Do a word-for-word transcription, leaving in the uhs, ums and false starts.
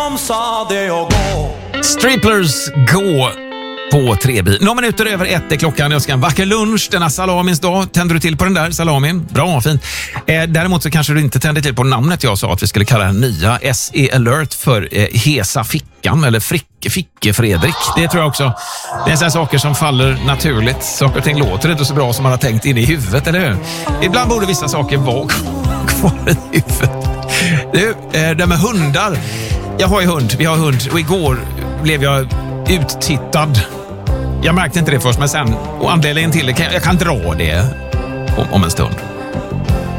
de sa det och gå. Striplers gå på trebi. Några minuter över ett är klockan. Jag ska en vacker lunch denna salamins dag. Tänder du till på den där salamin? Bra, fint. Eh, däremot så kanske du inte tänder till på namnet jag sa att vi skulle kalla den nya S E Alert för eh, Hesa fickan eller Fricke Ficke Fredrik. Det tror jag också. Det är sådana saker som faller naturligt. Saker och ting låter inte så bra som man har tänkt in i huvudet, eller hur? Ibland borde vissa saker vara kvar i huvudet. Du, eh, det med hundar. Jag har ju hund, vi har hund. Och igår blev jag uttittad. Jag märkte inte det först, men sen, och anledningen till det, kan, jag kan dra det om, om en stund.